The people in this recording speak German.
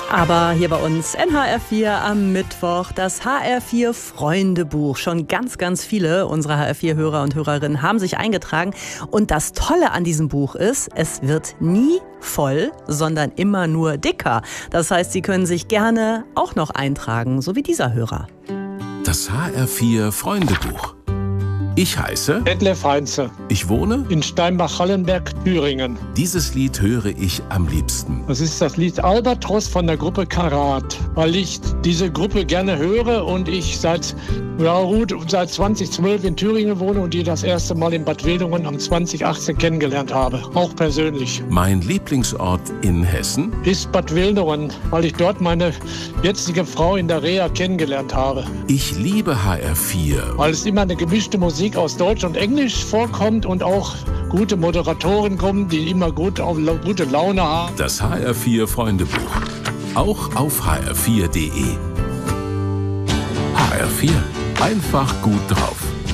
Aber hier bei uns NHR4 am Mittwoch das HR4 Freundebuch. Schon ganz, ganz viele unserer HR4-Hörer und Hörerinnen haben sich eingetragen. Und das Tolle an diesem Buch ist, es wird nie voll, sondern immer nur dicker. Das heißt, Sie können sich gerne auch noch eintragen, so wie dieser Hörer. Das HR4 Freundebuch. Ich heiße Detlef Heinze. Ich wohne In Steinbach-Hallenberg, Thüringen. Dieses Lied höre ich am liebsten. Das ist das Lied Albatros von der Gruppe Karat, weil ich diese Gruppe gerne höre und ich seit 2012 in Thüringen wohne und die das erste Mal in Bad Wildungen am 2018 kennengelernt habe, auch persönlich. Mein Lieblingsort in Hessen Ist Bad Wildungen, weil ich dort meine jetzige Frau in der Reha kennengelernt habe. Ich liebe HR4. Weil es immer eine gemischte Musik aus Deutsch und Englisch vorkommt und auch gute Moderatoren kommen, die immer gute Laune haben. Das HR4 Freundebuch. Auch auf hr4.de. HR4. Einfach gut drauf.